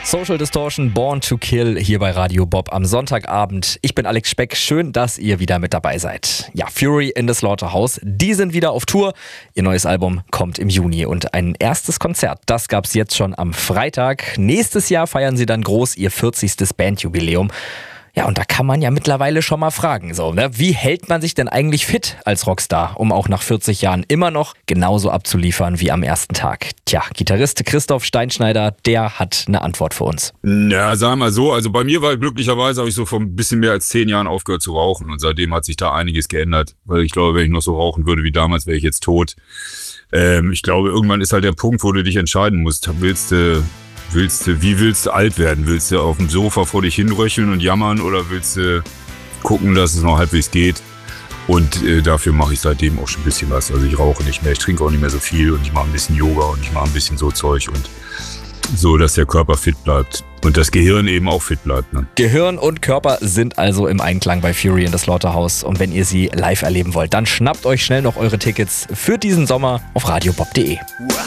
Social Distortion, Born to Kill hier bei Radio Bob am Sonntagabend. Ich bin Alex Speck, schön, dass ihr wieder mit dabei seid. Ja, Fury in the Slaughterhouse, die sind wieder auf Tour. Ihr neues Album kommt im Juni und ein erstes Konzert, das gab's jetzt schon am Freitag. Nächstes Jahr feiern sie dann groß ihr 40. Bandjubiläum. Ja, und da kann man ja mittlerweile schon mal fragen, so, ne? Wie hält man sich denn eigentlich fit als Rockstar, um auch nach 40 Jahren immer noch genauso abzuliefern wie am ersten Tag? Tja, Gitarrist Christoph Steinschneider, der hat eine Antwort für uns. Ja, sagen wir mal so, also bei mir war glücklicherweise, habe ich so vor ein bisschen mehr als 10 Jahren aufgehört zu rauchen und seitdem hat sich da einiges geändert, weil ich glaube, wenn ich noch so rauchen würde wie damals, wäre ich jetzt tot. Ich glaube, irgendwann ist halt der Punkt, wo du dich entscheiden musst, wie willst du alt werden? Willst du auf dem Sofa vor dich hinröcheln und jammern oder willst du gucken, dass es noch halbwegs geht? Und dafür mache ich seitdem auch schon ein bisschen was. Also ich rauche nicht mehr, ich trinke auch nicht mehr so viel und ich mache ein bisschen Yoga und ich mache ein bisschen so Zeug und so, dass der Körper fit bleibt. Und das Gehirn eben auch fit bleibt. Ne? Gehirn und Körper sind also im Einklang bei Fury in the Slaughterhouse. Und wenn ihr sie live erleben wollt, dann schnappt euch schnell noch eure Tickets für diesen Sommer auf radiobob.de.